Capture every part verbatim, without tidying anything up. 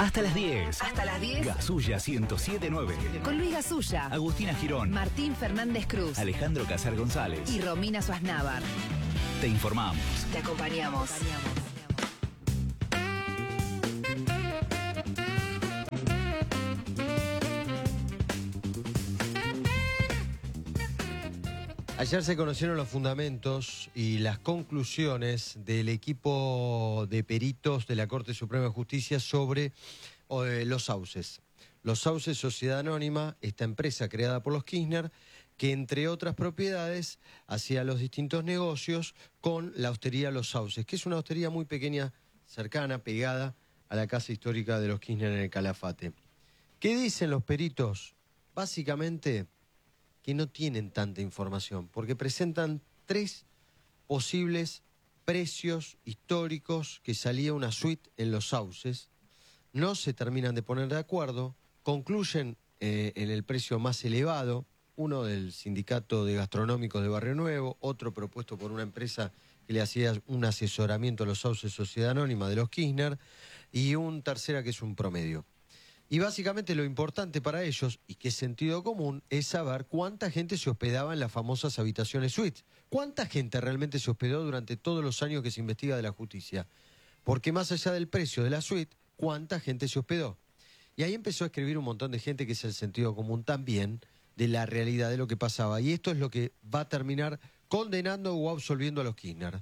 Hasta las diez. Hasta las diez. Gasulla ciento siete punto nueve. Con Luis Gasulla, Agustina Girón, Martín Fernández Cruz, Alejandro Casar González y Romina Suaznávar. Te informamos. Te acompañamos. Ayer se conocieron los fundamentos y las conclusiones del equipo de peritos de la Corte Suprema de Justicia sobre eh, los sauces. Los sauces, sociedad anónima, esta empresa creada por los Kirchner, que entre otras propiedades hacía los distintos negocios con la hostería Los Sauces, que es una hostería muy pequeña, cercana, pegada a la casa histórica de los Kirchner en el Calafate. ¿Qué dicen los peritos? Básicamente que no tienen tanta información, porque presentan tres posibles precios históricos que salía una suite en Los Sauces, no se terminan de poner de acuerdo, concluyen eh, en el precio más elevado, uno del Sindicato de Gastronómicos de Barrio Nuevo, otro propuesto por una empresa que le hacía un asesoramiento a Los Sauces, Sociedad Anónima de los Kirchner, y un tercera que es un promedio. Y básicamente lo importante para ellos, y que es sentido común, es saber cuánta gente se hospedaba en las famosas habitaciones suites. ¿Cuánta gente realmente se hospedó durante todos los años que se investiga de la justicia? Porque más allá del precio de la suite, ¿cuánta gente se hospedó? Y ahí empezó a escribir un montón de gente, que es el sentido común también, de la realidad de lo que pasaba. Y esto es lo que va a terminar condenando o absolviendo a los Kirchner.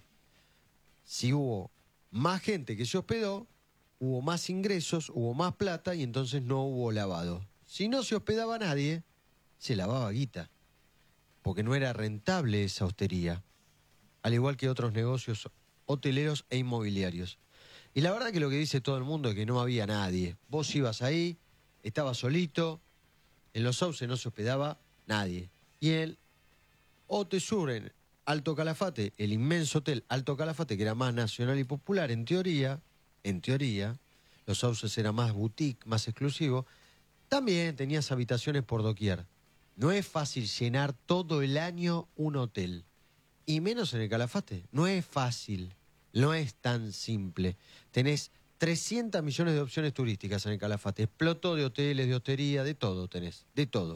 Si hubo más gente que se hospedó, hubo más ingresos, hubo más plata y entonces no hubo lavado. Si no se hospedaba nadie, se lavaba guita, porque no era rentable esa hostería, al igual que otros negocios hoteleros e inmobiliarios. Y la verdad que lo que dice todo el mundo es que no había nadie. Vos ibas ahí, estabas solito, en Los Sauces no se hospedaba nadie. Y el Hotel Sur en Alto Calafate, el inmenso hotel Alto Calafate, que era más nacional y popular en teoría, en teoría, Los Sauces era más boutique, más exclusivo, también tenías habitaciones por doquier. No es fácil llenar todo el año un hotel, y menos en el Calafate. No es fácil, no es tan simple. Tenés trescientos millones de opciones turísticas en el Calafate, explotó de hoteles, de hostería, de todo tenés, de todo.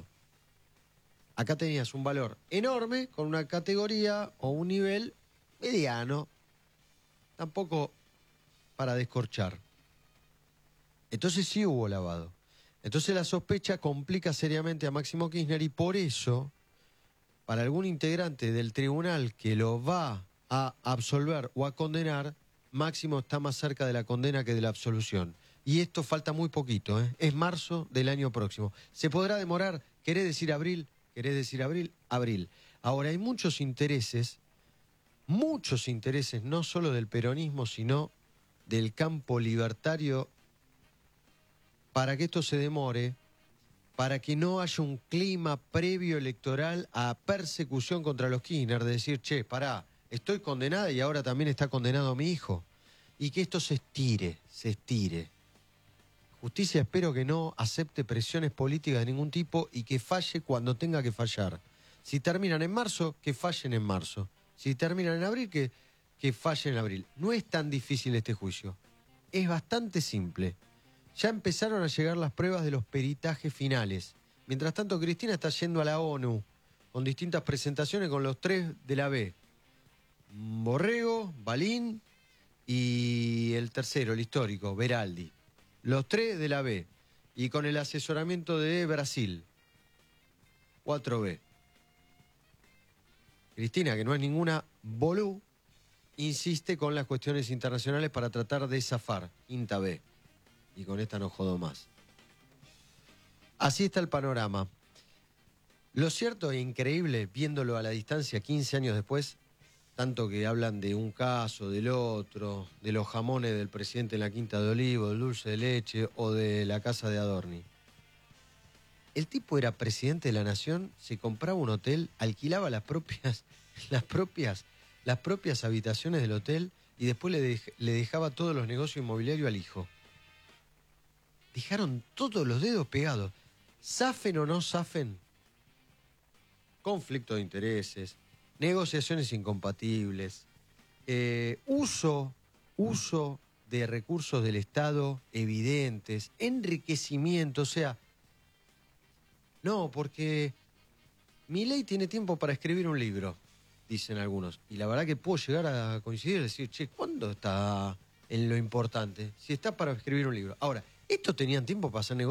Acá tenías un valor enorme con una categoría o un nivel mediano, tampoco para descorchar. Entonces sí hubo lavado. Entonces la sospecha complica seriamente a Máximo Kirchner, y por eso, para algún integrante del tribunal que lo va a absolver o a condenar, Máximo está más cerca de la condena que de la absolución. Y esto falta muy poquito, ¿eh? Es marzo del año próximo. ¿Se podrá demorar? ¿Querés decir abril? ¿Querés decir abril? Abril. Ahora, hay muchos intereses, muchos intereses, no solo del peronismo, sino del campo libertario, para que esto se demore, para que no haya un clima previo electoral a persecución contra los Kirchner, de decir, che, pará, estoy condenada y ahora también está condenado mi hijo. Y que esto se estire, se estire. Justicia, espero que no acepte presiones políticas de ningún tipo y que falle cuando tenga que fallar. Si terminan en marzo, que fallen en marzo. Si terminan en abril, que, que fallen en abril. No es tan difícil este juicio. Es bastante simple. Ya empezaron a llegar las pruebas de los peritajes finales. Mientras tanto, Cristina está yendo a la ONU con distintas presentaciones con los tres de la B. Borrego, Balín y el tercero, el histórico, Beraldi. Los tres de la B. Y con el asesoramiento de Brasil. cuatro B. Cristina, que no es ninguna bolú, insiste con las cuestiones internacionales para tratar de zafar. Quinta B. Y con esta no jodo más. Así está el panorama. Lo cierto e increíble, viéndolo a la distancia quince años después, tanto que hablan de un caso, del otro, de los jamones del presidente en la Quinta de Olivo, del dulce de leche o de la casa de Adorni. El tipo era presidente de la nación, se compraba un hotel, alquilaba las propias, las propias, las propias habitaciones del hotel y después le, dej, le dejaba todos los negocios inmobiliarios al hijo. Dejaron todos los dedos pegados. Zafen o no zafen, conflicto de intereses, negociaciones incompatibles, eh, uso, uso de recursos del Estado evidentes, enriquecimiento, o sea, no, porque Milei tiene tiempo para escribir un libro, dicen algunos, y la verdad que puedo llegar a coincidir y decir, che, ¿cuándo está en lo importante? Si está para escribir un libro. Ahora, ¿estos tenían tiempo para hacer negocios?